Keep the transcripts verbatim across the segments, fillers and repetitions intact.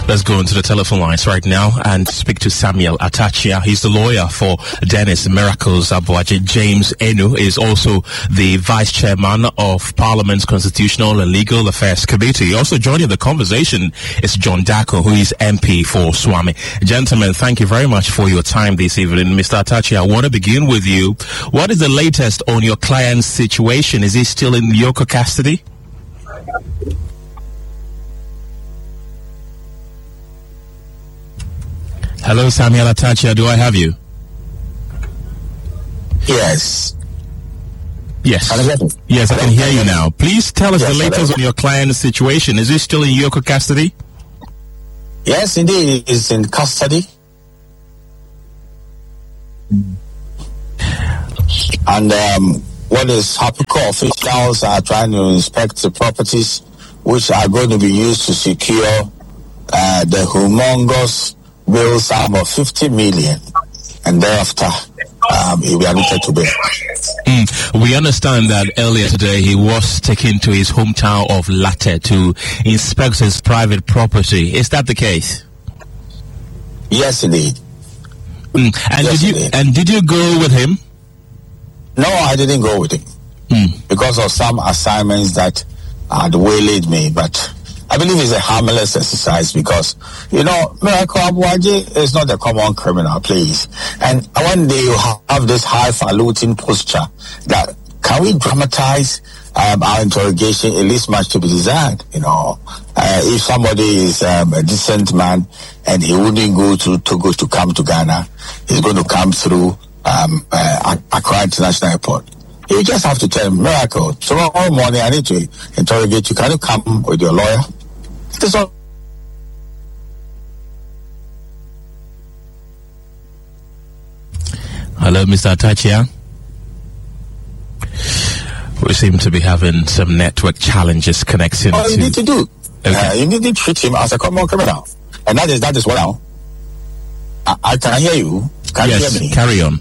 Let's go into the telephone lines right now and speak to Samuel Atachia. He's the lawyer for Dennis Miracles Aboagye. James Enu is also the vice chairman of Parliament's Constitutional and Legal Affairs Committee. Also joining the conversation is John Dako, who is M P for Swami. Gentlemen, thank you very much for your time this evening. Mister Atachia, I want to begin with you. What is the latest on your client's situation? Is he still in Yoko custody? Hello, Samuel Atachia. Do I have you? Yes. Yes. Yes, I can hear you now. Please tell us yes, the latest on your client's situation. Is he still in Yoko custody? Yes, indeed. He's in custody. And um, what is Hapuko officials are trying to inspect the properties which are going to be used to secure uh, the humongous bill sum of fifty million, and thereafter um, he will be admitted to bail. Mm. We understand that earlier today he was taken to his hometown of Latte to inspect his private property. Is that the case? Yes, indeed. Mm. And yes, did you indeed. and did you go with him? No, I didn't go with him mm. because of some assignments that had waylaid me, but I believe it's a harmless exercise because, you know, Miracle Aboagye is not a common criminal, please. And one day you have this highfalutin posture that can we dramatize um, our interrogation? It leaves much to be desired, you know. Uh, if somebody is um, a decent man and he wouldn't go to Togo to come to Ghana, he's going to come through um, uh, Accra International Airport. You just have to tell him, Miracle, tomorrow morning I need to interrogate you. Can you come with your lawyer? That's all. Hello, Mister Atachia. We seem to be having some network challenges connecting. All you to... need to do, okay. uh, you need to treat him as a common criminal. And that is that is what now. I, I can hear you. Can yes, you hear me? Carry on.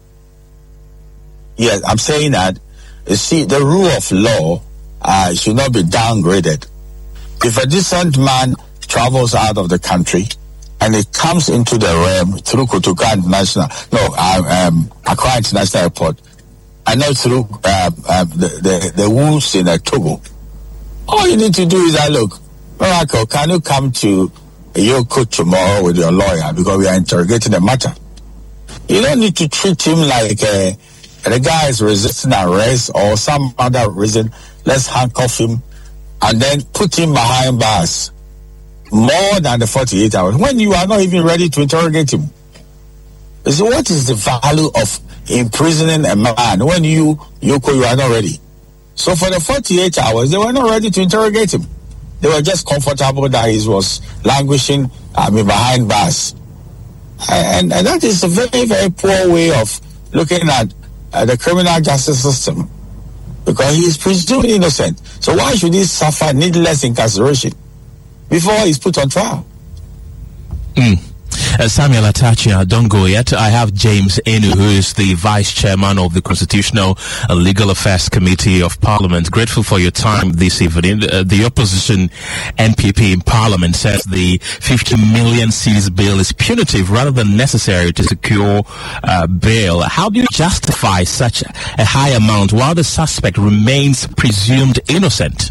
Yes, I'm saying that, you see, the rule of law uh, should not be downgraded. If a decent man travels out of the country and it comes into the realm through Kotoka International, no, um, Accra International Airport, and not through uh, uh, the, the, the wolves in uh, Togo, all you need to do is that, look, Miracle, can you come to Yoko tomorrow with your lawyer because we are interrogating the matter? You don't need to treat him like uh, the guy is resisting arrest or some other reason. Let's handcuff him and then put him behind bars more than the forty-eight hours when you are not even ready to interrogate him. So what is the value of imprisoning a man when you, Yoko, you are not ready? So for the forty-eight hours, they were not ready to interrogate him. They were just comfortable that he was languishing, I mean, behind bars. And, and that is a very, very poor way of looking at uh, the criminal justice system, because he is presumed innocent. So why should he suffer needless incarceration before he's put on trial? Mm. Uh, Samuel Atachia, don't go yet. I have James Enu, who is the Vice Chairman of the Constitutional and Legal Affairs Committee of Parliament. Grateful for your time this evening. Uh, the opposition N P P in Parliament says the fifty million cedis bill is punitive rather than necessary to secure uh, bail. How do you justify such a high amount while the suspect remains presumed innocent?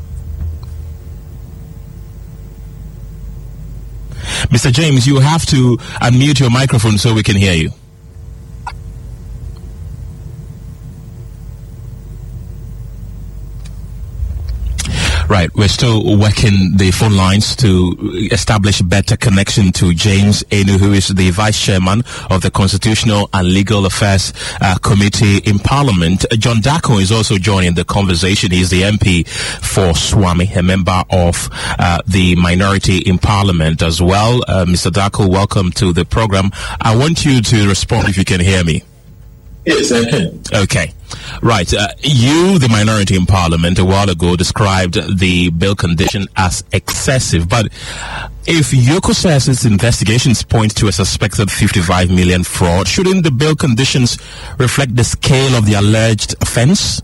Mister James, you have to unmute your microphone so we can hear you. Right, we're still working the phone lines to establish better connection to James Enu, who is the Vice Chairman of the Constitutional and Legal Affairs uh, Committee in Parliament. Uh, John Dako is also joining the conversation. He's the M P for Swami, a member of uh, the minority in Parliament as well. Uh, Mister Dako, welcome to the program. I want you to respond if you can hear me. Yes, I can. Okay. Right. Uh, you, the minority in Parliament, a while ago described the bill condition as excessive. But if Yoko says its investigations point to a suspected fifty-five million fraud, shouldn't the bill conditions reflect the scale of the alleged offense?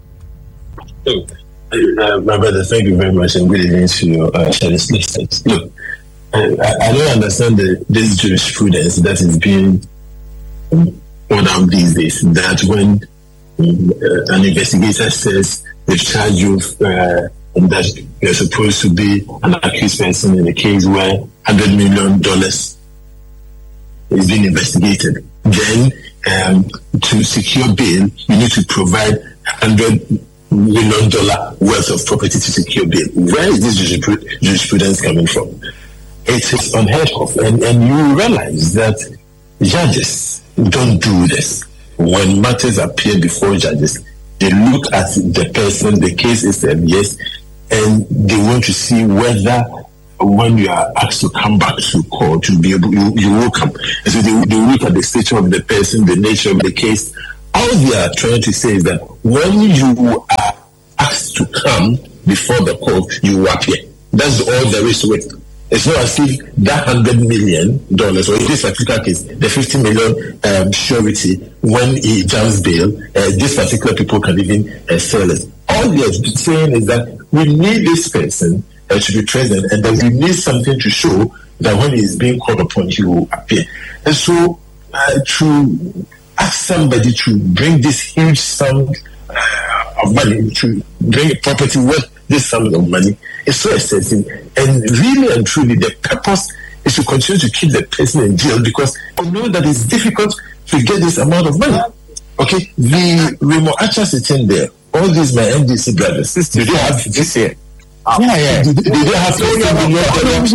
Look, uh, my brother, thank you very much and good evening to your uh, listeners. Look, I, I don't understand the, this jurisprudence that is being put out these days. That when uh, an investigator says they've charged you uh, that you're supposed to be an accused person in a case where one hundred million dollars is being investigated, then um, to secure bail, you need to provide one hundred million dollars worth of property to secure bail. Where is this jurisprudence coming from? It is unheard of. And, and you realize that judges don't do this. When matters appear before judges, they look at the person, the case is said, yes, and they want to see whether when you are asked to come back to court, to be able, you, you will come. And so they, they look at the stature of the person, the nature of the case. All they are trying to say is that when you are asked to come before the court, you will appear. That's all there is to it. It's not as if that one hundred million dollars, or in this particular case, the fifty million um, surety, when he jumps bail, uh, these particular people can even uh, sell it. All they are saying is that we need this person uh, to be present, and that we need something to show that when he is being called upon, he will appear. And so, uh, to ask somebody to bring this huge sum uh, of money, to bring a property worth this sum of money, is so excessive. And really and truly, the purpose is to continue to keep the person in jail, because we know that it's difficult to get this amount of money. Okay, the Remo Archer sitting there, all these my N D C brothers, do they have this year? Yeah, yeah. Did they, did they have fifty million dollars?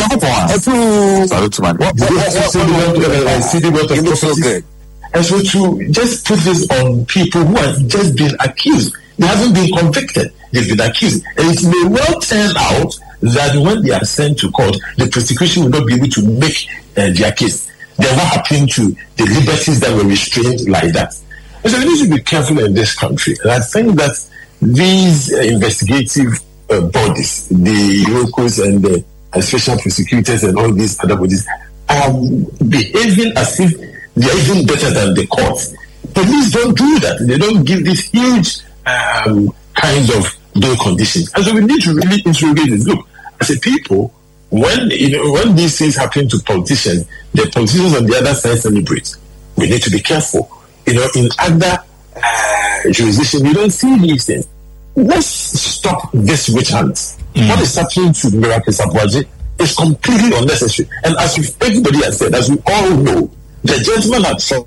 And so to just put this on people who have just been accused, they haven't been convicted, they've been accused. And it may well turn out that when they are sent to court, the prosecution will not be able to make uh, their case. Then what happened to the liberties that were restrained like that? And so we need to be careful in this country. And I think that these uh, investigative uh, bodies, the locals and the uh, special prosecutors and all these other bodies, are behaving as if they are even better than the courts. Police don't do that. They don't give these huge um, kinds of bail conditions. And so we need to really interrogate this. Look, as a people, when you know when these things happen to politicians, the politicians on the other side celebrate. We need to be careful. You know, in other uh, jurisdictions, you don't see these things. Let's stop this witch hunt. Mm. What is happening to Miracle Abuaji is completely unnecessary. And as everybody has said, as we all know, the gentleman had said.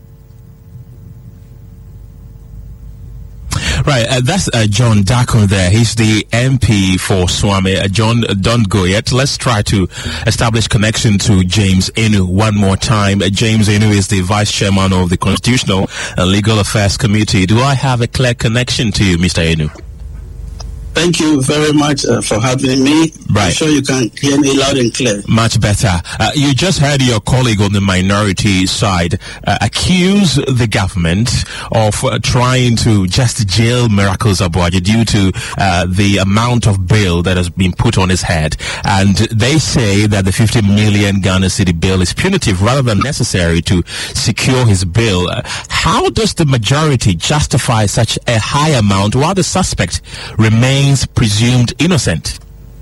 Right, uh, that's uh, John Dakon there. He's the M P for Swami. Uh, John, uh, don't go yet. Let's try to establish connection to James Enu one more time. Uh, James Enu is the Vice Chairman of the Constitutional and Legal Affairs Committee. Do I have a clear connection to you, Mister Enu? Thank you very much uh, for having me. Right. I'm sure you can hear me loud and clear. Much better. Uh, you just heard your colleague on the minority side uh, accuse the government of uh, trying to just jail Miracles Abuaji due to uh, the amount of bail that has been put on his head. And they say that the fifty million Ghana cedi bail is punitive rather than necessary to secure his bail. Uh, how does the majority justify such a high amount while the suspect remains presumed innocent?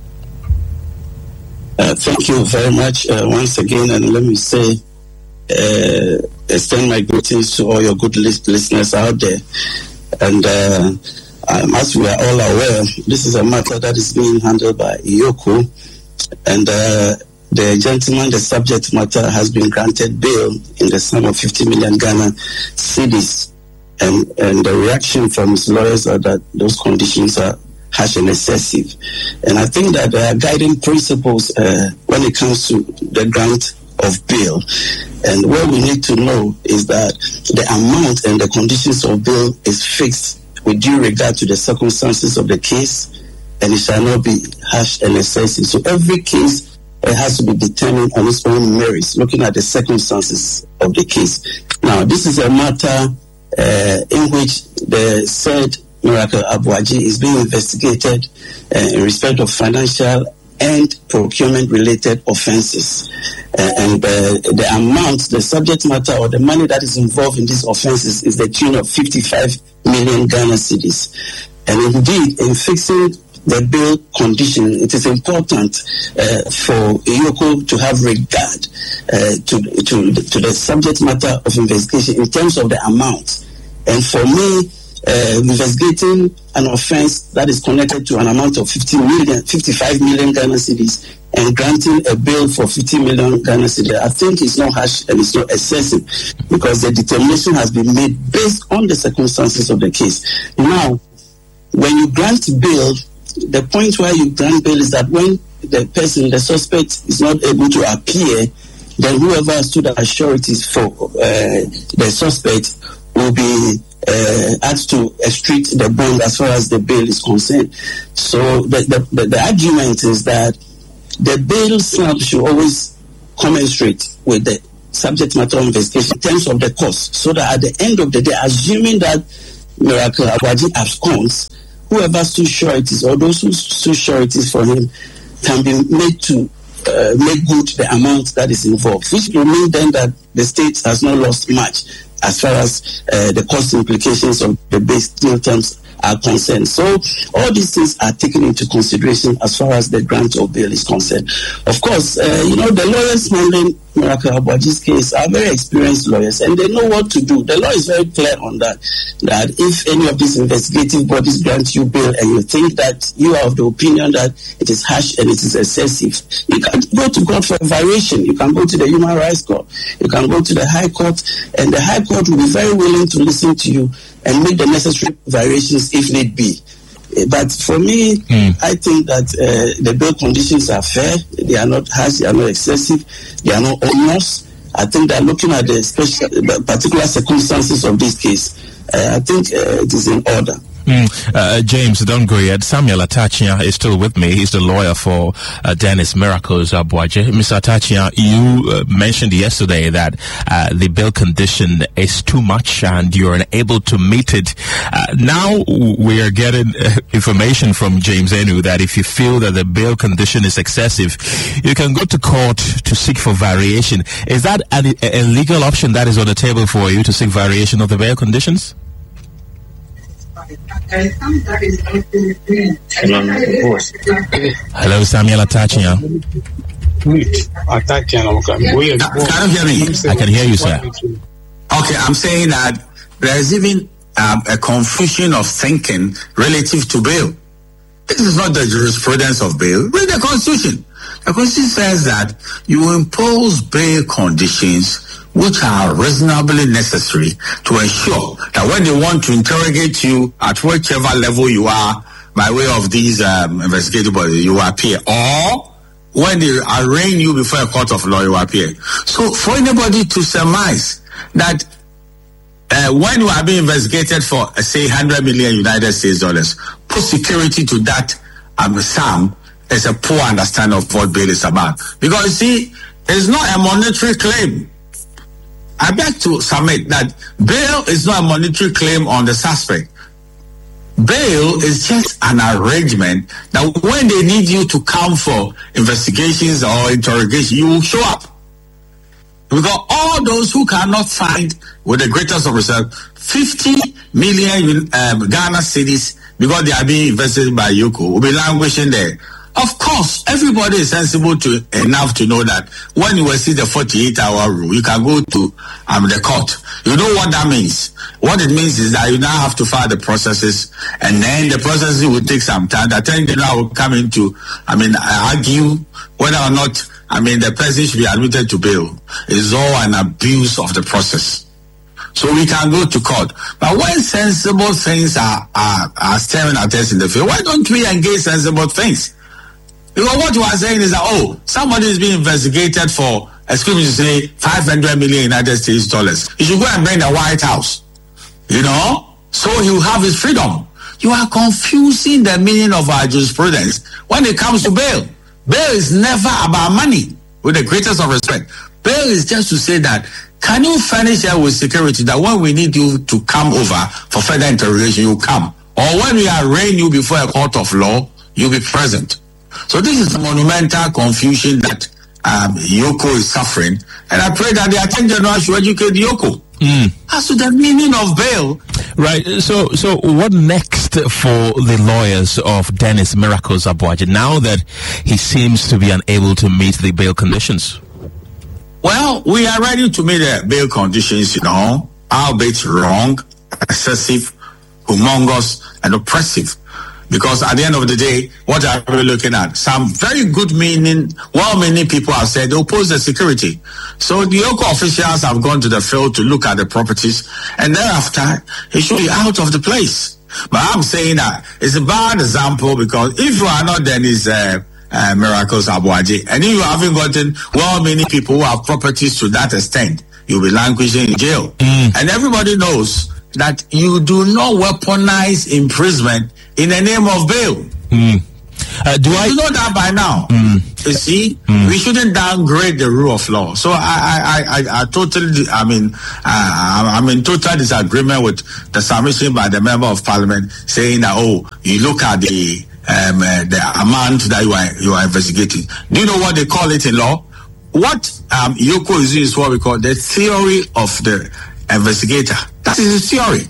Uh, thank you very much uh, once again, and let me say, uh, extend my greetings to all your good list- listeners out there. And uh, um, as we are all aware, this is a matter that is being handled by Iyoko, and uh, the gentleman, the subject matter, has been granted bail in the sum of fifty million Ghana cedis, and and the reaction from his lawyers are that those conditions are harsh and excessive. And I think that there are guiding principles uh, when it comes to the grant of bail. And what we need to know is that the amount and the conditions of bail is fixed with due regard to the circumstances of the case, and it shall not be harsh and excessive. So every case uh, has to be determined on its own merits, looking at the circumstances of the case. Now, this is a matter uh, in which the said Miracle Abuaji is being investigated uh, in respect of financial and procurement-related offenses. Uh, and uh, the amount, the subject matter, or the money that is involved in these offenses is the tune of fifty-five million Ghana cedis. And indeed, in fixing the bail condition, it is important uh, for EOCO to have regard uh, to, to, to the subject matter of investigation in terms of the amount. And for me, uh, investigating an offense that is connected to an amount of fifty million, fifty-five million Ghana cedis and granting a bail for fifty million Ghana cedis, I think it's not harsh and it's not excessive, because the determination has been made based on the circumstances of the case. Now, when you grant bail, the point where you grant bail is that when the person, the suspect, is not able to appear, then whoever stood as sureties for uh, the suspect will be uh, asked to extradite the bond as far as the bail is concerned. So the, the, the, the argument is that the bail slab should always commensurate with the subject matter of investigation in terms of the cost, so that at the end of the day, assuming that Miracle Aboagye absconds, whoever stood sureties or those who stood sureties for him can be made to uh, make good the amount that is involved, which will mean then that the state has not lost much as far as uh, the cost implications of the base deal terms are concerned. So all these things are taken into consideration as far as the grant of bail is concerned. Of course, uh, you know, the lawyers handling Miracle Aboagye's case are very experienced lawyers, and they know what to do. The law is very clear on that, that if any of these investigative bodies grant you bail and you think that you are of the opinion that it is harsh and it is excessive, you can go to court for a variation. You can go to the Human Rights Court. You can go to the High Court, and the High Court will be very willing to listen to you and make the necessary variations if need be. But for me, mm. I think that uh, the bail conditions are fair. They are not harsh. They are not excessive. They are not onerous. I think that looking at the special, the particular circumstances of this case, uh, I think uh, it is in order. Mm. Uh, James, don't go yet. Samuel Atachia is still with me. He's the lawyer for uh, Dennis Miracles Aboagye. Mister Atachia, you uh, mentioned yesterday that uh, the bail condition is too much and you're unable to meet it. Uh, now we are getting uh, information from James Enu that if you feel that the bail condition is excessive, you can go to court to seek for variation. Is that an, a legal option that is on the table for you to seek variation of the bail conditions? Hello, Samuel Atachia. Can you hear me? I can hear you, sir. Okay, I'm saying that there is even um, a confusion of thinking relative to bail. This is not the jurisprudence of bail. Read the Constitution. The Constitution says that you impose bail conditions which are reasonably necessary to ensure that when they want to interrogate you at whichever level you are by way of these um, investigative bodies, you appear, or when they arraign you before a court of law, you appear. So for anybody to surmise that uh, when you are being investigated for, uh, say, one hundred million United States dollars, put security to that um, sum is a poor understanding of what bail is about. Because, you see, it's not a monetary claim. I beg to submit that bail is not a monetary claim on the suspect. Bail is just an arrangement that when they need you to come for investigations or interrogation, you will show up. Because all those who cannot find, with the greatest of respect, fifty million um, Ghana cedis because they are being investigated by EOCO will be languishing there. Of course, everybody is sensible to enough to know that when you will see the forty-eight hour rule, you can go to um, the court. You know what that means. What it means is that you now have to file the processes, and then the processes will take some time. The attorney general will come into, I mean, argue whether or not, I mean, the person should be admitted to bail. It's all an abuse of the process. So we can go to court. But when sensible things are, are, are staring at us in the field, why don't we engage sensible things? Because what you are saying is that, oh, somebody is being investigated for, excuse me to say, five hundred million United States dollars. You should go and bring the White House, you know, so he will have his freedom. You are confusing the meaning of our jurisprudence when it comes to bail. Bail is never about money, with the greatest of respect. Bail is just to say that, can you furnish her with security that when we need you to come over for further interrogation, you come? Or when we arraign you before a court of law, you'll be present. So this is the monumental confusion that um, EOCO is suffering, and I pray that the Attorney General should educate EOCO mm. as to the meaning of bail. Right. So, so what next for the lawyers of Dennis Miracles Aboagye now that he seems to be unable to meet the bail conditions? Well, we are ready to meet the bail conditions, you know, albeit wrong, excessive, humongous, and oppressive. Because at the end of the day, what are we looking at? Some very good meaning, well-meaning people have said they oppose the security. So the local officials have gone to the field to look at the properties, and thereafter, he should be out of the place. But I'm saying that it's a bad example, because if you are not Dennis uh, uh, Miracles Aboagye, and if you haven't gotten well-meaning people who have properties to that extent, you'll be languishing in jail. Mm. And everybody knows that you do not weaponize imprisonment in the name of bail. Mm. Uh, do I you know that by now? Mm. You see, mm. we shouldn't downgrade the rule of law. So I, I, I, I totally, I mean, uh, I'm in total disagreement with the submission by the member of parliament saying that, oh, you look at the um, uh, the amount that you are you are investigating. Do you know what they call it in law? What um, Yoko is using is what we call the theory of the investigator. That is the theory.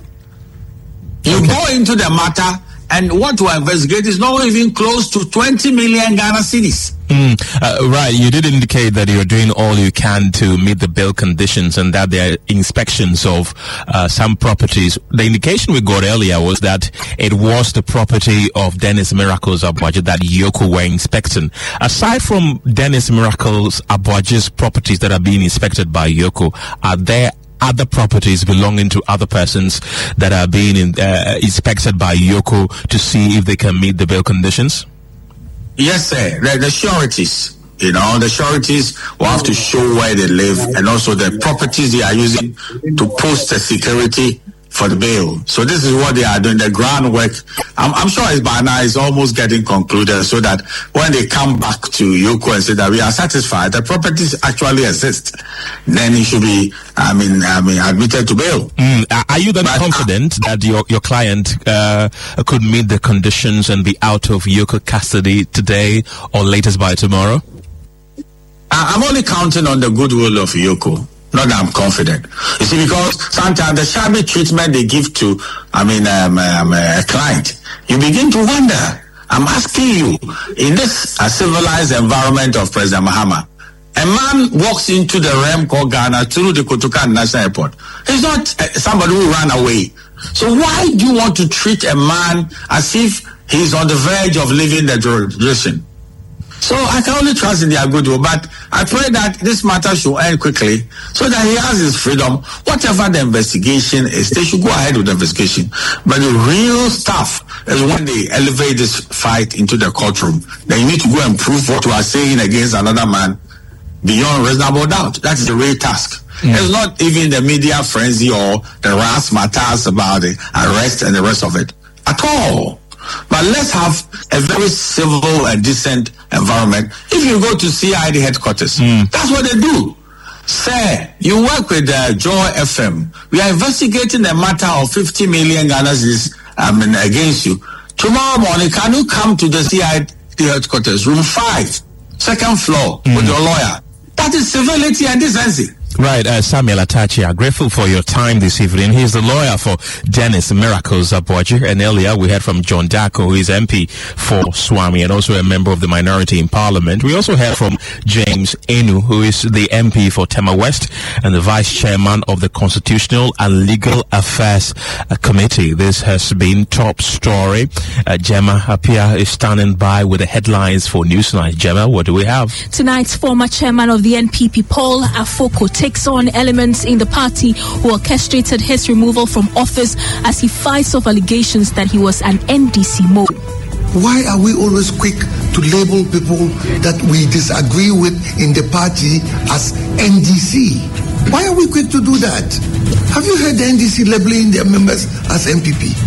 You okay. go into the matter, and what to investigate is not even close to twenty million Ghana cedis. Mm, uh, right. You did indicate that you're doing all you can to meet the bail conditions and that there are inspections of uh, some properties. The indication we got earlier was that it was the property of Dennis Miracles Aboagye that Yoko were inspecting. Aside from Dennis Miracles Aboagye's properties that are being inspected by Yoko, are there other properties belonging to other persons that are being in, uh, inspected by Yoko to see if they can meet the bail conditions? Yes, sir. The, the sureties, you know, the sureties will have to show where they live, and also the properties they are using to post the security for the bail. So this is what they are doing, the groundwork. I'm, I'm sure it's by now is almost getting concluded, so that when they come back to Yoko and say that we are satisfied, the properties actually exist, then he should be, I mean, I mean, admitted to bail. Mm, are you then but, confident uh, that your your client uh, could meet the conditions and be out of Yoko custody today or latest by tomorrow? I'm only counting on the goodwill of Yoko. Not that I'm confident. You see, because sometimes the shabby treatment they give to, I mean, um, um, a client, you begin to wonder. I'm asking you, in this uh, civilized environment of President Mahama, a man walks into the realm called Ghana through the Kotoka National Airport. He's not uh, somebody who ran away. So why do you want to treat a man as if he's on the verge of leaving the jurisdiction? So I can only trust in their goodwill, but I pray that this matter should end quickly so that he has his freedom. Whatever the investigation is, they should go ahead with the investigation. But the real stuff is when they elevate this fight into the courtroom. Then you need to go and prove what you are saying against another man beyond reasonable doubt. That is the real task. Mm. It's not even the media frenzy or the razzmatazz about the arrest and the rest of it at all. But let's have a very civil and decent environment. If you go to C I D headquarters, mm. that's what they do. Sir, you work with uh, Joy F M. We are investigating a matter of fifty million Ghana cedis I mean, against you. Tomorrow morning, can you come to the C I D headquarters, room five, second floor, mm. with your lawyer? That is civility and decency. Right, uh, Samuel Atachi, I'm grateful for your time this evening. He's the lawyer for Dennis Miracles Aboagye, and earlier we heard from John Darko, who is M P for Swami and also a member of the minority in Parliament. We also heard from James Enu, who is the M P for Tema West and the Vice Chairman of the Constitutional and Legal Affairs uh, Committee. This has been Top Story. Uh, Gemma Apia is standing by with the headlines for Newsnight. Gemma, what do we have? Tonight's former chairman of the N P P, Paul Afoko, takes on elements in the party who orchestrated his removal from office as he fights off allegations that he was an N D C mole. Why are we always quick to label people that we disagree with in the party as N D C? Why are we quick to do that? Have you heard the N D C labeling their members as N P P?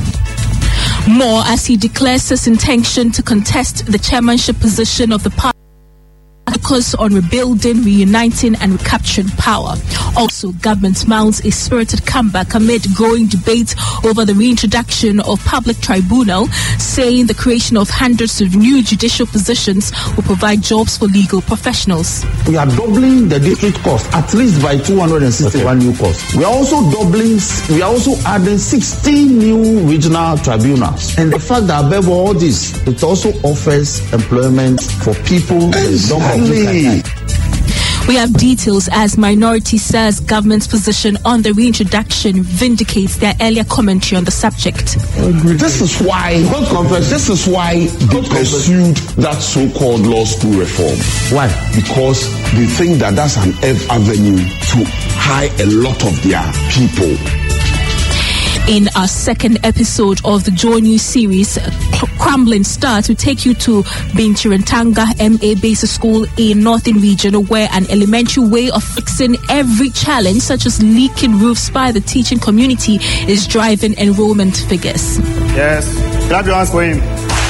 More as he declares his intention to contest the chairmanship position of the party focus on rebuilding, reuniting, and recapturing power. Also, government mounts a spirited comeback amid growing debate over the reintroduction of public tribunal, saying the creation of hundreds of new judicial positions will provide jobs for legal professionals. We are doubling the district cost, at least by two hundred sixty-one okay. new costs. We are also doubling, we are also adding sixteen new regional tribunals. And the fact that above all this, it also offers employment for people. Exactly. We have details as Minority says government's position on the reintroduction vindicates their earlier commentary on the subject. This is why, this is why they pursued that so-called law school reform. Why? Because they think that that's an avenue to hire a lot of their people. In our second episode of the Joy News series, Crumbling Start, we take you to Binchirantanga M A Basic School in Northern Region, where an elementary way of fixing every challenge, such as leaking roofs by the teaching community, is driving enrollment figures. Yes, clap your hands for him.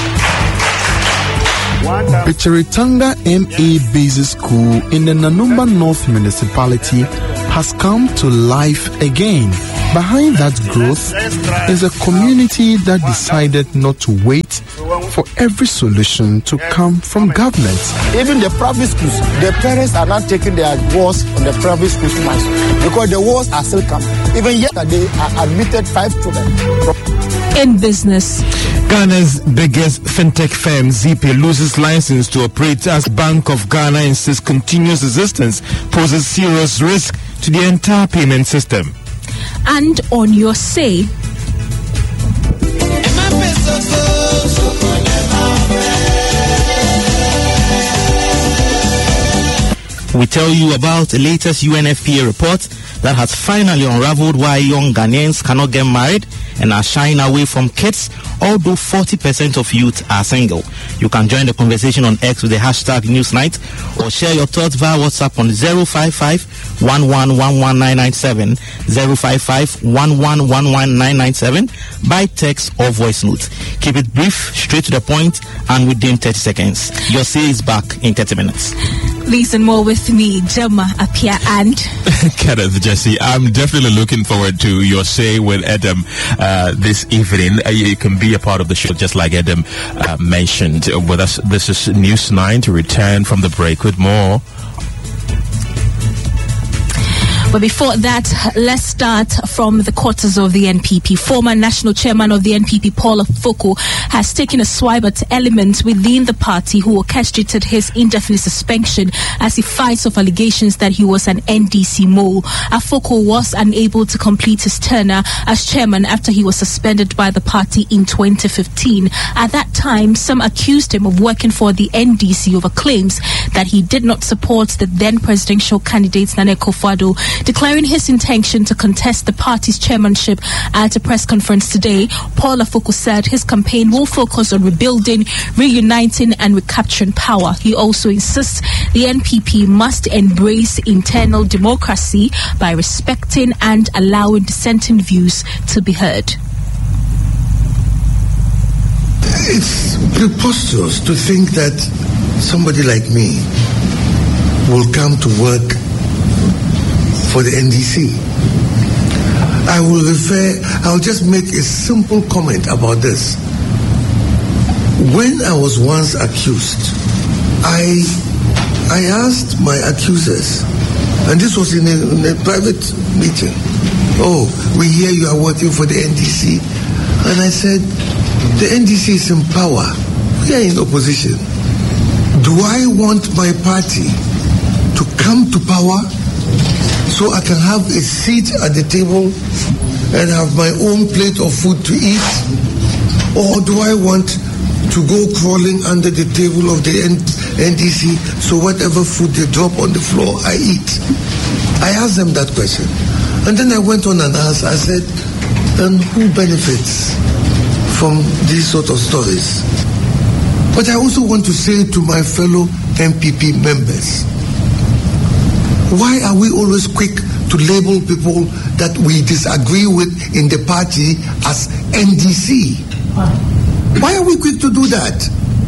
Binchirantanga M A Basic School in the Nanumba North Municipality has come to life again. Behind that growth is a community that decided not to wait for every solution to come from government. Even the private schools, the parents are not taking their walls on the private schools much because the walls are still coming. Even yesterday, I admitted five children. In business, Ghana's biggest fintech firm, Zippy, loses license to operate as Bank of Ghana insists continuous existence poses serious risk to the entire payment system. And on your say, we tell you about the latest U N F P A report that has finally unraveled why young Ghanaians cannot get married and are shying away from kids, although forty percent of youth are single. You can join the conversation on X with the hashtag Newsnight or share your thoughts via WhatsApp on zero five five, one one one one nine nine seven, zero five five, one one one one nine nine seven by text or voice note. Keep it brief, straight to the point, and within thirty seconds. Your say is back in thirty minutes. Listen more with me, Gemma Apia and Kenneth Jesse. I'm definitely looking forward to your say with Adam uh, this evening. Uh, you can be a part of the show just like Adam uh, mentioned with us. This is News nine to return from the break with more. But before that, let's start from the quarters of the N P P. Former national chairman of the N P P, Paul Afoko, has taken a swipe at elements within the party who orchestrated his indefinite suspension as he fights off allegations that he was an N D C mole. Afoko was unable to complete his tenure as chairman after he was suspended by the party in twenty fifteen. At that time, some accused him of working for the N D C over claims that he did not support the then presidential candidate Nana Akufo-Addo. Declaring his intention to contest the party's chairmanship at a press conference today, Paul Afoko said his campaign will focus on rebuilding, reuniting and recapturing power. He also insists the N P P must embrace internal democracy by respecting and allowing dissenting views to be heard. It's preposterous to think that somebody like me will come to work for the N D C. I will refer, I'll just make a simple comment about this. When I was once accused, I I asked my accusers, and this was in a, in a private meeting, oh, we hear you are working for the N D C. And I said, the N D C is in power. We are in opposition. Do I want my party to come to power so I can have a seat at the table and have my own plate of food to eat? Or do I want to go crawling under the table of the N D C so whatever food they drop on the floor, I eat? I asked them that question. And then I went on and asked, I said, and who benefits from these sort of stories? But I also want to say to my fellow N P P members, why are we always quick to label people that we disagree with in the party as N D C? Why are we quick to do that?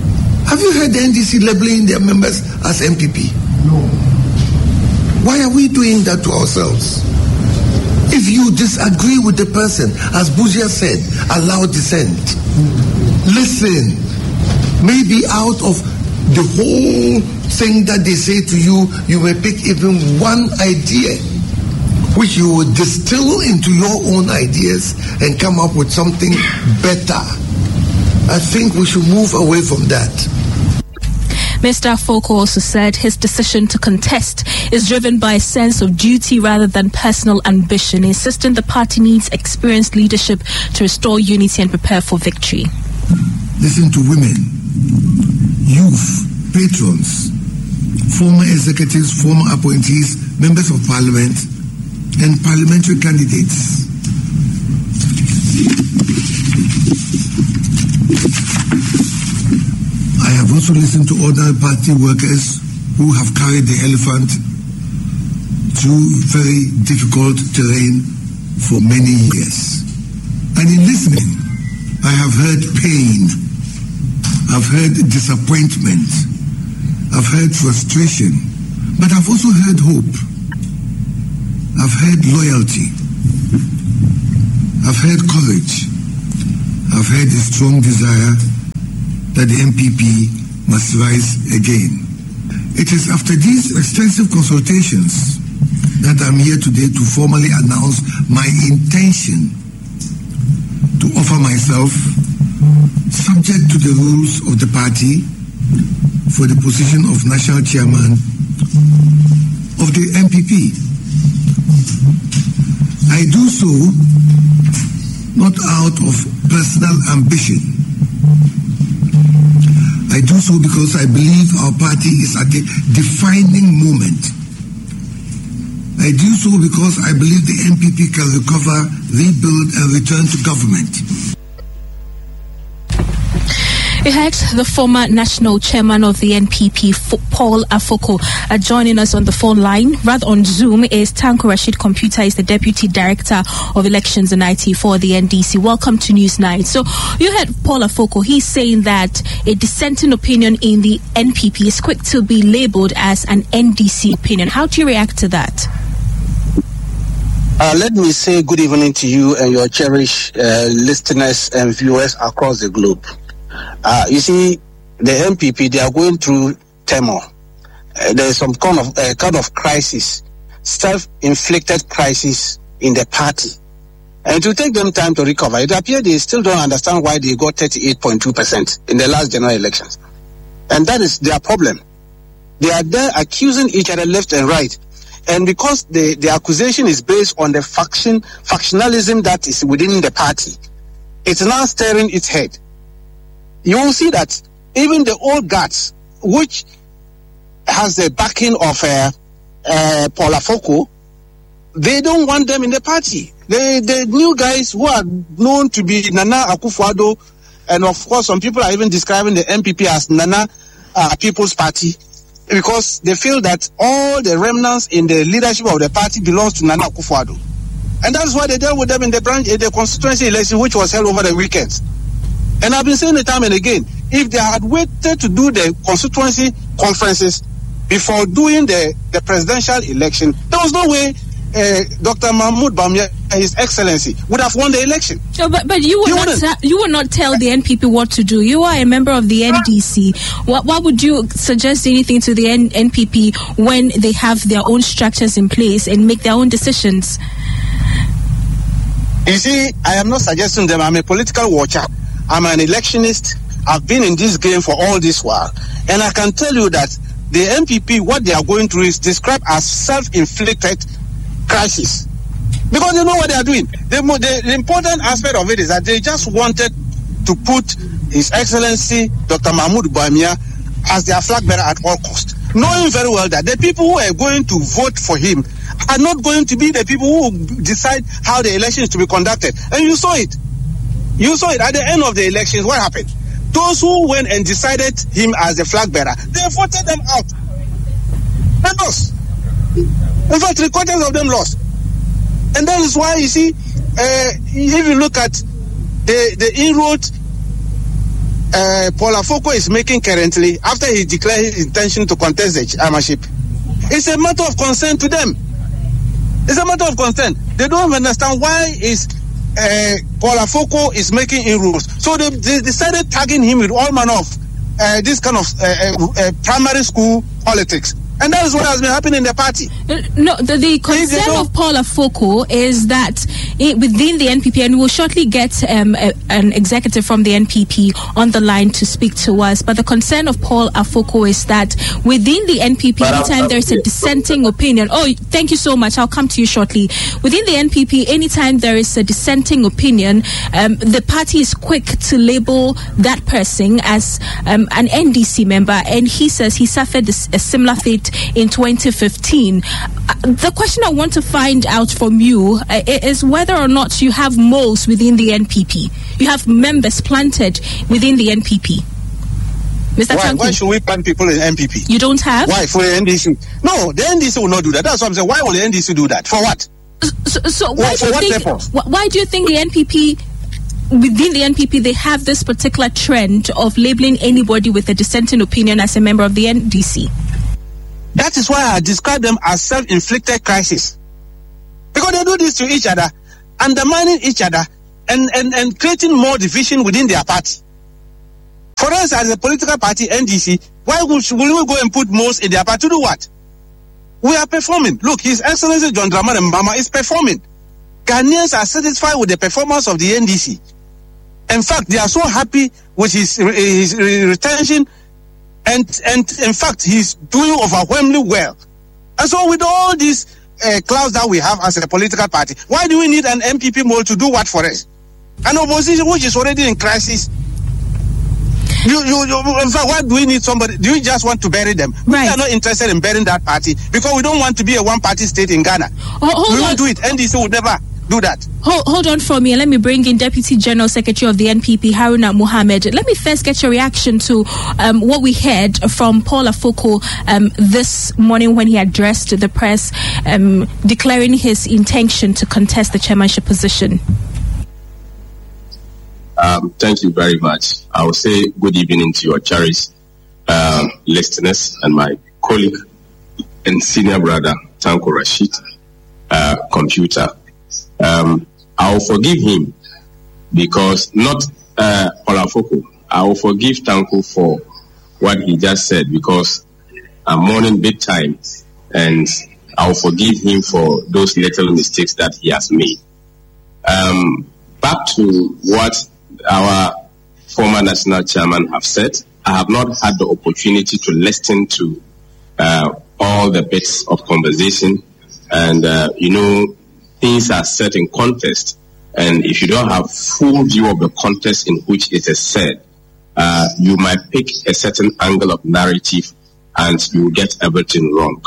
Have you heard the N D C labeling their members as M P P? No. Why are we doing that to ourselves? If you disagree with the person, as Buzia said, allow dissent. Listen. Maybe out of the whole thing that they say to you, you may pick even one idea, which you will distill into your own ideas and come up with something better. I think we should move away from that. Mister Afoko also said his decision to contest is driven by a sense of duty rather than personal ambition, insisting the party needs experienced leadership to restore unity and prepare for victory. Listen to women, youth, patrons, former executives, former appointees, members of parliament, and parliamentary candidates. I have also listened to other party workers who have carried the elephant through very difficult terrain for many years. And in listening, I have heard pain, I've heard disappointment, I've heard frustration, but I've also heard hope. I've heard loyalty. I've heard courage. I've heard a strong desire that the M P P must rise again. It is after these extensive consultations that I'm here today to formally announce my intention to offer myself, subject to the rules of the party, for the position of national chairman of the M P P. I do so not out of personal ambition. I do so because I believe our party is at a defining moment. I do so because I believe the M P P can recover, rebuild, and return to government. We had the former national chairman of the N P P, Paul Afoko, uh, joining us on the phone line. Rather on Zoom is Tanko Rashid Computer, is the Deputy Director of Elections and I T for the N D C. Welcome to Newsnight. So you heard Paul Afoko. He's saying that a dissenting opinion in the N P P is quick to be labelled as an N D C opinion. How do you react to that? Uh, let me say good evening to you and your cherished uh, listeners and viewers across the globe. Uh, you see, the M P P, they are going through turmoil. Uh, there is some kind of uh, kind of crisis, self-inflicted crisis in the party. And to take them time to recover, it appears they still don't understand why they got thirty-eight point two percent in the last general elections. And that is their problem. They are there accusing each other left and right. And because the, the accusation is based on the faction, factionalism that is within the party, it's now stirring its head. You will see that even the old guards, which has the backing of uh, uh, Paul Afoko, they don't want them in the party. The, the new guys who are known to be Nana Akufo-Addo, and of course some people are even describing the M P P as Nana uh, People's Party, because they feel that all the remnants in the leadership of the party belongs to Nana Akufo-Addo. And that's why they dealt with them in the branch, in the constituency election, which was held over the weekends. And I've been saying it time and again, if they had waited to do the constituency conferences before doing the, the presidential election, there was no way uh, Doctor Mahmoud Bawumia, His Excellency, would have won the election. No, but but you would you not ta- you would not tell the N P P what to do. You are a member of the N D C. What what would you suggest anything to the N- NPP when they have their own structures in place and make their own decisions? You see, I am not suggesting them. I'm a political watcher. I'm an electionist. I've been in this game for all this while. And I can tell you that the N P P, what they are going through is described as self-inflicted crisis. Because they know what they are doing. The, the, the important aspect of it is that they just wanted to put His Excellency Doctor Mahmoud Bawumia as their flag bearer at all costs. Knowing very well that the people who are going to vote for him are not going to be the people who decide how the election is to be conducted. And you saw it. You saw it at the end of the elections. What happened? Those who went and decided him as the flag bearer, they voted them out. They lost. In fact, three quarters of them lost. And that is why, you see, uh, if you look at the, the inroad uh, Paul Afoko is making currently, after he declared his intention to contest the chairmanship, it's a matter of concern to them. It's a matter of concern. They don't understand why is uh, Paul Afoko is making inroads. So they, they decided tagging him with all manner of uh, this kind of uh, uh, uh, primary school politics. And that is what has been happening in the party. No, the, the concern of Paul Afoko is that it, within the N P P, and we'll shortly get um, a, an executive from the N P P on the line to speak to us, but the concern of Paul Afoko is that within the N P P, anytime there's a dissenting opinion, oh, thank you so much, I'll come to you shortly. Within the N P P, anytime there is a dissenting opinion, um, the party is quick to label that person as um, an N D C member, and he says he suffered this, a similar fate in twenty fifteen. Uh, the question I want to find out from you uh, is whether or not you have moles within the N P P. You have members planted within the N P P. Mister Why, Tanku, why should we plant people in N P P? You don't have? Why? For the N D C? No, the N D C will not do that. That's what I'm saying. Why will the N D C do that? For what? So, so why, well, do you for think, what wh- why do you think the N P P, within the N P P, they have this particular trend of labeling anybody with a dissenting opinion as a member of the N D C? That is why I describe them as self-inflicted crisis. Because they do this to each other, undermining each other, and, and, and creating more division within their party. For us as a political party, N D C, why will, will we go and put most in their party to do what? We are performing. Look, His Excellency John Dramani Mahama is performing. Ghanaians are satisfied with the performance of the N D C. In fact, they are so happy with his, his retention. And, and in fact, he's doing overwhelmingly well. And so with all these uh, clouds that we have as a political party, why do we need an M P P mole to do what for us? An opposition which is already in crisis. You, you, you, in fact, why do we need somebody? Do you just want to bury them? Right. We are not interested in burying that party because we don't want to be a one-party state in Ghana. Oh, we won't do it. N D C would never do that. Hold, hold on for me and let me bring in Deputy General Secretary of the N P P, Haruna Mohammed. Let me first get your reaction to um, what we heard from Paul Afoko um, this morning when he addressed the press, um, declaring his intention to contest the chairmanship position. Um, thank you very much. I will say good evening to your cherished uh, listeners and my colleague and senior brother, Tanko Rashid, uh, computer. Um, I will forgive him because not uh, Paul Afoko. I will forgive Tanko for what he just said because I'm mourning big time, and I will forgive him for those little mistakes that he has made. Um, back to what our former national chairman have said, I have not had the opportunity to listen to uh, all the bits of conversation, and uh, you know, things are set in context, and if you don't have full view of the context in which it is said, uh, you might pick a certain angle of narrative and you get everything wrong.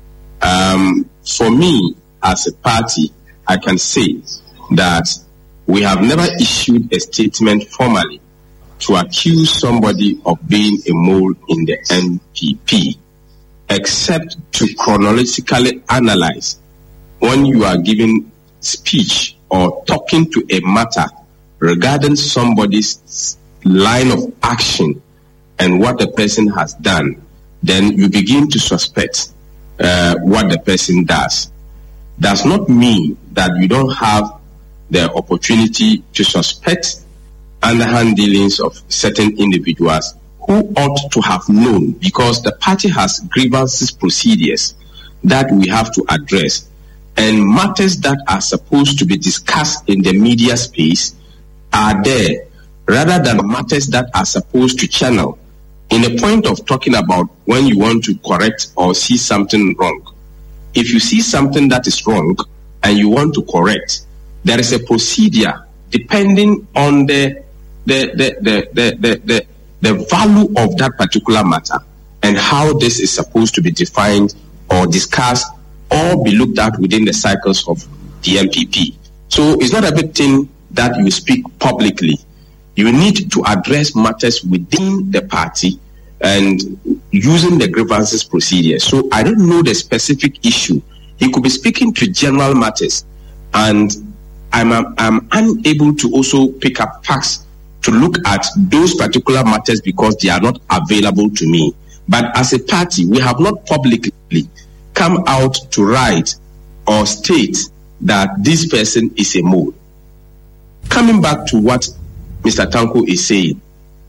Um, for me, as a party, I can say that we have never issued a statement formally to accuse somebody of being a mole in the N P P, except to chronologically analyze when you are giving speech or talking to a matter regarding somebody's line of action and what the person has done, then you begin to suspect uh, what the person does. Does not mean that you don't have the opportunity to suspect underhand dealings of certain individuals who ought to have known, because the party has grievances procedures that we have to address, and matters that are supposed to be discussed in the media space are there, rather than matters that are supposed to channel in a point of talking about when you want to correct or see something wrong. If you see something that is wrong and you want to correct, there is a procedure depending on the the the the the, the, the, the value of that particular matter and how this is supposed to be defined or discussed or be looked at within the cycles of the M P P. So it's not everything that you speak publicly. You need to address matters within the party and using the grievances procedure. So I don't know the specific issue. He could be speaking to general matters, and I'm, I'm unable to also pick up facts to look at those particular matters because they are not available to me. But as a party, we have not publicly come out to write or state that this person is a mole. Coming back to what Mister Tanko is saying.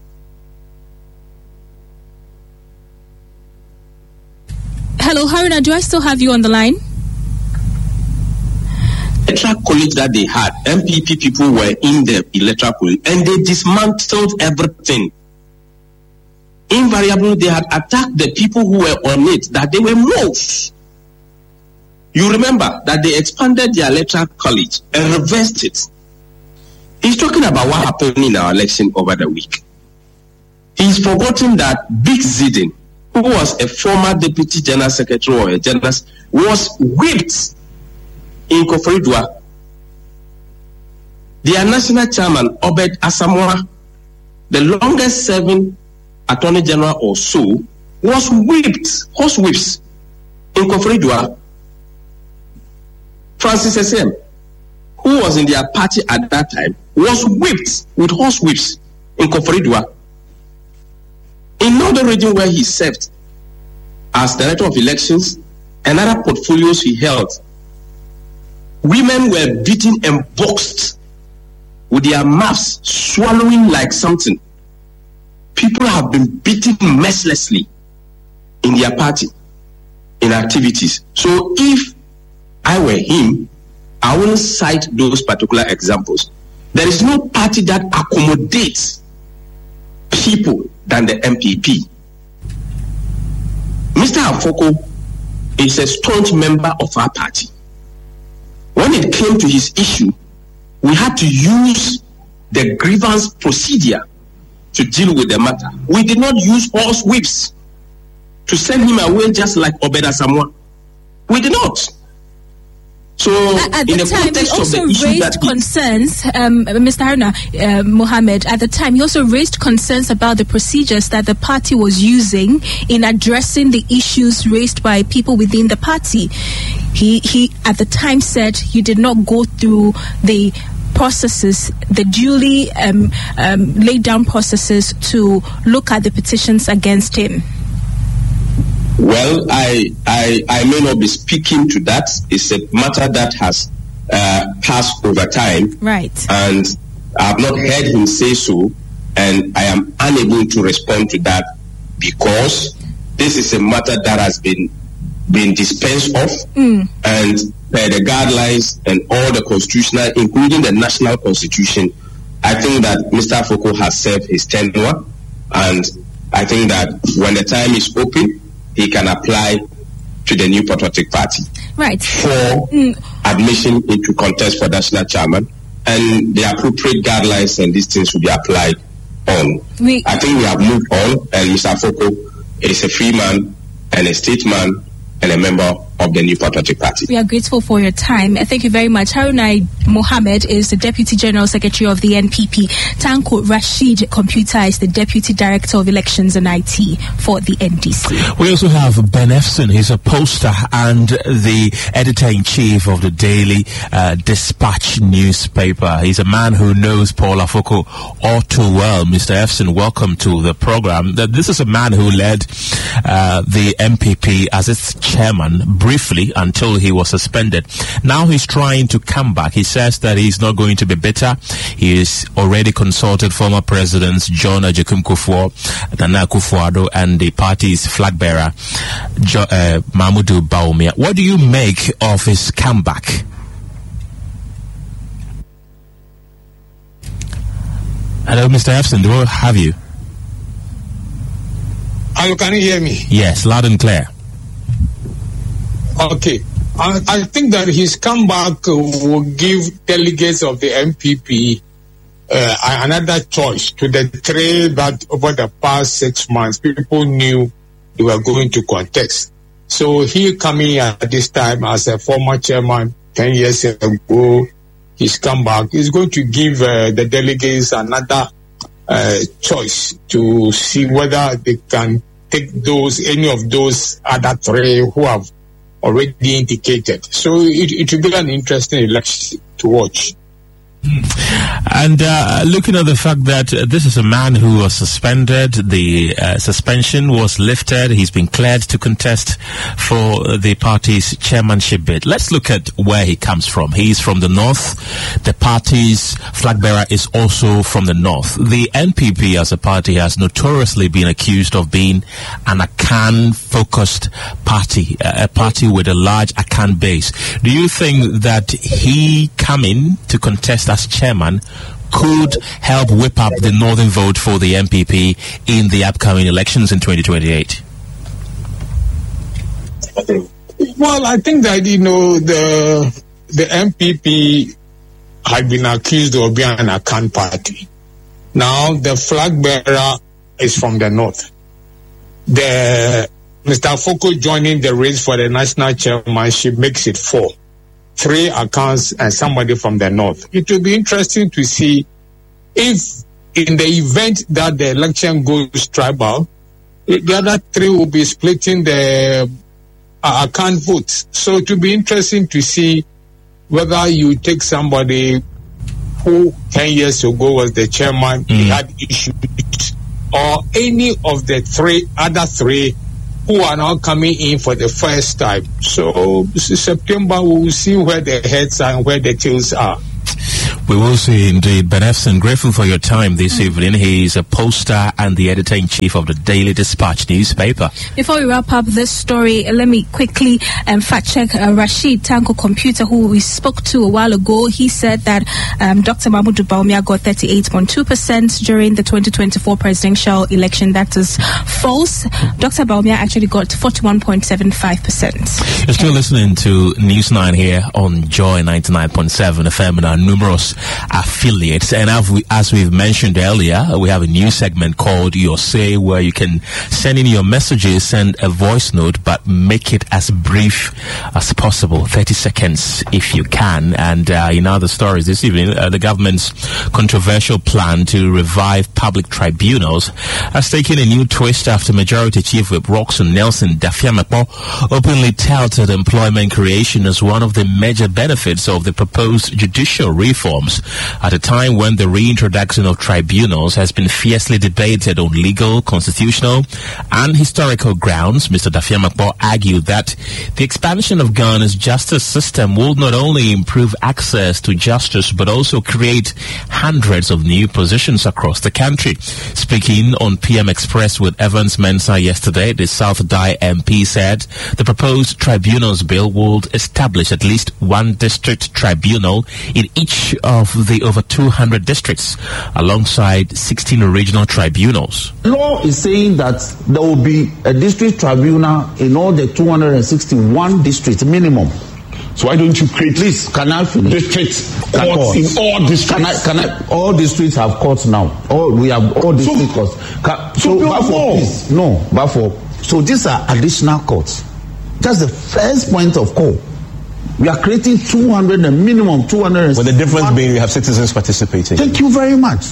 Hello, Haruna, do I still have you on the line? Electoral college that they had, M P P people were in the electoral college and they dismantled everything. Invariably, they had attacked the people who were on it, that they were moles. You remember that they expanded the electoral college and reversed it. He's talking about what happened in our election over the week. He's forgotten that Big Zidane, who was a former deputy general secretary or a general, was whipped in Koforidua. Their national chairman, Obed Asamoah, the longest serving attorney general or so, was whipped, horse whips, in Koforidua. Francis S M, who was in their party at that time, was whipped with horse whips in Koforidua. In Northern Region, where he served as director of elections and other portfolios he held, women were beaten and boxed with their mouths swallowing like something. People have been beaten mercilessly in their party, in activities. So if I were him, I wouldn't cite those particular examples. There is no party that accommodates people than the M P P. Mister Afoko is a staunch member of our party. When it came to his issue, we had to use the grievance procedure to deal with the matter. We did not use horse whips to send him away just like Obed Asamoah. We did not. So, at in the, the time, he context also of the issue raised that he, concerns, um, Mister Haruna uh, Mohammed, at the time, he also raised concerns about the procedures that the party was using in addressing the issues raised by people within the party. He, he at the time said he did not go through the processes, the duly um, um, laid down processes to look at the petitions against him. Well, I, I I may not be speaking to that. It's a matter that has uh, passed over time. Right. And I have not heard him say so, and I am unable to respond to that because this is a matter that has been been dispensed of, mm. and per the guidelines and all the constitutional, including the national constitution, I think that Mister Afoko has served his tenure, and I think that when the time is open, he can apply to the New Patriotic Party right. for mm. admission into contest for national chairman, and the appropriate guidelines and these things will be applied on. We, I think we have moved on, and Mister Afoko is a free man and a statesman and a member of the New Patriotic Party. We are grateful for your time. Thank you very much. Haruna Mohammed is the Deputy General Secretary of the N P P. Tanko Rashid Computer is the Deputy Director of Elections and I T for the N D C. We also have Ben Efson. He's a poster and the Editor-in-Chief of the Daily uh, Dispatch newspaper. He's a man who knows Paul Afoko all too well. Mister Efson, welcome to the program. This is a man who led uh, the M P P as its chairman briefly until he was suspended. Now he's trying to come back. He says that he's not going to be bitter. He has already consulted former presidents John Agyekum Kufuor, Nana Akufo-Addo, and the party's flag bearer jo- uh, Mahamudu Bawumia. What do you make of his comeback? Hello, Mister Efson, do I have you? Hello, can you hear me? Yes, loud and clear. Okay. I, I think that his comeback uh, will give delegates of the M P P uh, another choice to the three that over the past six months people knew they were going to contest. So he coming at this time as a former chairman ten years ago, his comeback is going to give uh, the delegates another uh, choice to see whether they can take those, any of those other three who have already indicated. So it, it will be an interesting election to watch. And uh, looking at the fact that uh, this is a man who was suspended, the uh, suspension was lifted, he's been cleared to contest for the party's chairmanship bid. Let's look at where he comes from. He's from the north. The party's flag bearer is also from the north. The N P P as a party has notoriously been accused of being an Akan-focused party, a party with a large Akan base. Do you think that he coming to contest as chairman could help whip up the northern vote for the N P P in the upcoming elections in twenty twenty-eight? Well, I think that, you know, the the N P P had been accused of being an Akan party. Now, the flag bearer is from the north. The Mister Foko joining the race for the national chairmanship makes it four. Three accounts and somebody from the north. It will be interesting to see if in the event that the election goes tribal, the other three will be splitting the uh, account votes. So it will be interesting to see whether you take somebody who ten years ago was the chairman, mm. he had issues, or any of the three other three who are now coming in for the first time. So September, we will see where the heads are and where the tails are. We will see indeed. Ben Efson, grateful for your time this evening. He is a poster and the editor-in-chief of the Daily Dispatch newspaper. Before we wrap up this story, let me quickly um, fact-check uh, Rashid Tanko Computer, who we spoke to a while ago. He said that um, Doctor Mahmoud Bawumia got thirty-eight point two percent during the twenty twenty-four presidential election. That is false. Doctor Bawumia actually got forty-one point seven five percent. You're still listening to News nine here on Joy ninety-nine point seven F M and our numerous affiliates. And as, we, as we've mentioned earlier, we have a new segment called Your Say, where you can send in your messages, send a voice note, but make it as brief as possible, thirty seconds if you can. And uh, in other stories this evening, uh, the government's controversial plan to revive public tribunals has taken a new twist after Majority Chief Whip Roxon Nelson Dafiamakpo openly touted employment creation as one of the major benefits of the proposed judicial reforms at a time when the reintroduction of tribunals has been fiercely debated on legal, constitutional and historical grounds. Mister Dafiamakpo argued that the expansion of Ghana's justice system will not only improve access to justice but also create hundreds of new positions across the country. Speaking on P M Express with Evans Mensah yesterday, the South Dai M P said the proposed tribunals bill would establish at least one district tribunal in each of the over two hundred districts, alongside sixteen regional tribunals. Law is saying that there will be a district tribunal in all the two hundred sixty-one districts minimum. So why don't you create Please, can I finish? district courts in all districts? Can I, can I, all districts have courts now. All we have all district so, courts. Can, so, so but for, please, no, but for so these are additional courts. That's the first point of call. We are creating two hundred and minimum two hundred. But the difference being we have citizens participating. Thank you very much.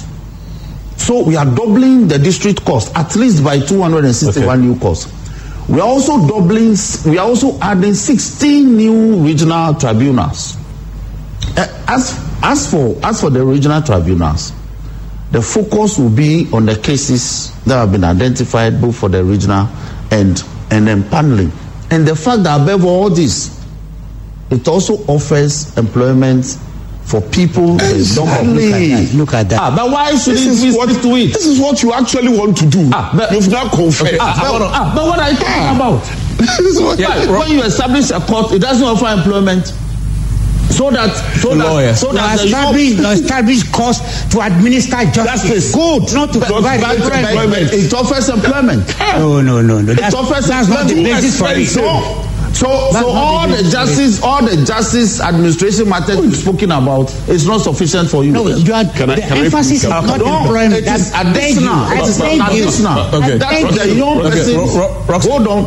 So we are doubling the district cost at least by two hundred sixty-one okay. new costs. We are also doubling. We are also adding sixteen new regional tribunals. Uh, as as for as for the regional tribunals, the focus will be on the cases that have been identified both for the regional and and then paneling. And the fact that above all this, it also offers employment for people. Exactly. Look at that. Ah, but why should this we is what, stick to it? This is what you actually want to do. Ah, but, You've not confessed. Okay, ah, but, ah, but what are you talking ah. about? This is what yeah, I, when you establish a court, it doesn't offer employment. So that, so Lawyer. that, so no, that establish, no, establish costs to administer justice. Good, not to provide employment. employment. It offers employment. No, no, no, no. That's, it offers that's not the basis for it. So, so, so all the justice, all the justice administration matters we've spoken about is not sufficient for you. No, you are, can I, the can emphasis is not employment. It is additional. I It additional. Okay. That's the young person. Hold on.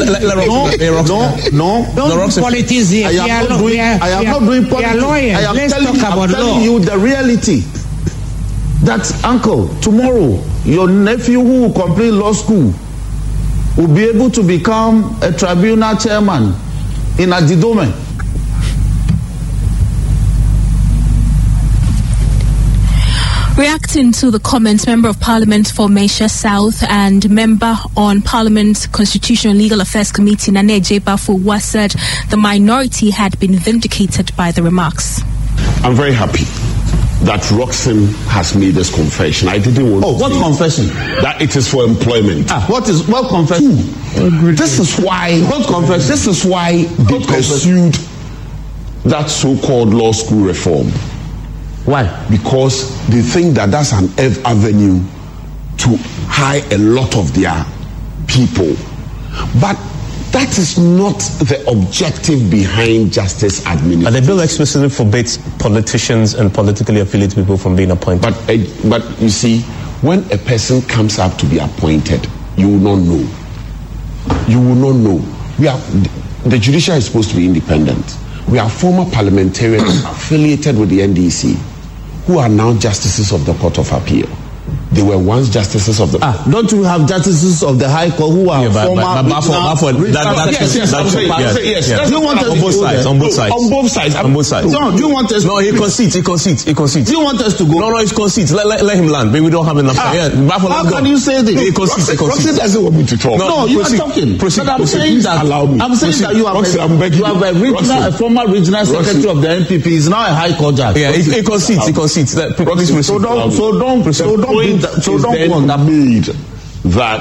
No, no, no. Don't do politics here. I am not doing. I am not doing politics. I am Let's telling, talk about I'm telling law. you the reality. That uncle, tomorrow, your nephew who will complete law school will be able to become a tribunal chairman in Ajidome. Reacting to the comments, Member of Parliament for Malaysia South and Member on Parliament Constitutional and Legal Affairs Committee Nane J-Bafo said the minority had been vindicated by the remarks. I'm very happy that Roxanne has made this confession. I didn't want oh, to what say confession? That it is for employment. Ah, what is what confession? This is why what confession? This is why they what pursued that so-called law school reform. Why? Because they think that that's an avenue to hire a lot of their people. But that is not the objective behind justice administration. And the bill explicitly forbids politicians and politically affiliated people from being appointed. But, uh, but you see, when a person comes up to be appointed, you will not know. You will not know. We are, the judiciary is supposed to be independent. We are former parliamentarians affiliated with the N D C who are now justices of the Court of Appeal. They were once justices of the ah, don't you have justices of the High Court who are yeah, but, former but, but, but, but, but that, that, yes, yes, that's yes, yes, yes, yes. Do you want us on to both go sides, there? on both sides, on both sides, on both sides. No, do you want us? No, he concedes, he concedes, he concedes. Do you want us to go? No, no, he concedes. Let, let, let him land. Maybe we don't have enough time. Ah, Yeah, how can you say this? He concedes, he concedes. Roxy doesn't want me to talk. No, no you proceed, are talking. Proceed, but I'm proceed, saying that. Allow me. I'm saying proceed. that you have Roxy, a, I'm begging you have a regional, a former regional secretary of the N P P is now a High Court judge. Yeah, he, he concedes, he concedes. Let, please proceed. So don't, so don't, so don't, be, so don't go on that. Made that